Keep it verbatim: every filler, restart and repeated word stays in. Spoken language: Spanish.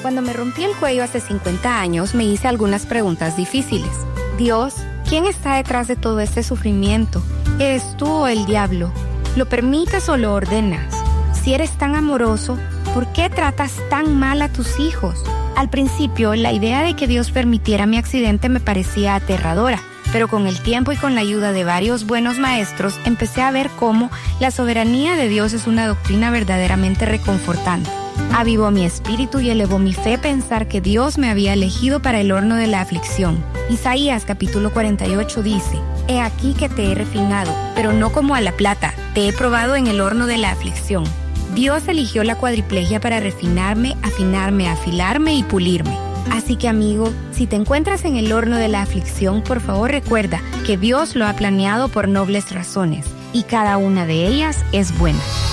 Cuando me rompí el cuello hace cincuenta años, me hice algunas preguntas difíciles. Dios, ¿quién está detrás de todo este sufrimiento? ¿Eres tú o el diablo? ¿Lo permites o lo ordenas? Si eres tan amoroso, ¿por qué tratas tan mal a tus hijos? Al principio, la idea de que Dios permitiera mi accidente me parecía aterradora, pero con el tiempo y con la ayuda de varios buenos maestros, empecé a ver cómo la soberanía de Dios es una doctrina verdaderamente reconfortante. Avivó mi espíritu y elevó mi fe pensar que Dios me había elegido para el horno de la aflicción. Isaías capítulo cuarenta y ocho dice: He aquí que te he refinado, pero no como a la plata, te he probado en el horno de la aflicción. Dios eligió la cuadriplegia para refinarme, afinarme, afilarme y pulirme. Así que, amigo, si te encuentras en el horno de la aflicción, por favor recuerda que Dios lo ha planeado por nobles razones y cada una de ellas es buena.